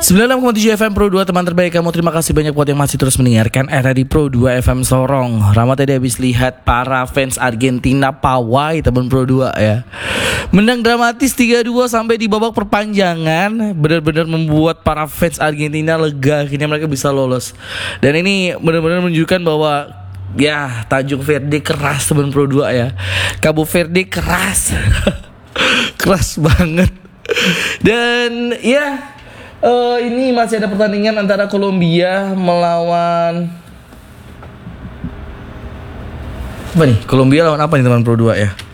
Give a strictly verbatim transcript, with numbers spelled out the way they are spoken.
sembilan puluh enam koma tujuh F M Pro dua, teman terbaik kamu. Terima kasih banyak buat yang masih terus mendengarkan R R I Pro dua F M Sorong. Rama tadi habis lihat para fans Argentina pawai teman Pro dua ya. Menang dramatis tiga dua sampai di babak perpanjangan. Benar-benar membuat para fans Argentina lega, akhirnya mereka bisa lolos. Dan ini benar-benar menunjukkan bahwa ya, Tanjung Verde keras teman Pro dua ya. Cabo Verde keras. Keras banget. Dan ya, Uh, ini masih ada pertandingan antara Kolombia melawan apa nih? Kolombia lawan apa nih teman Pro dua ya?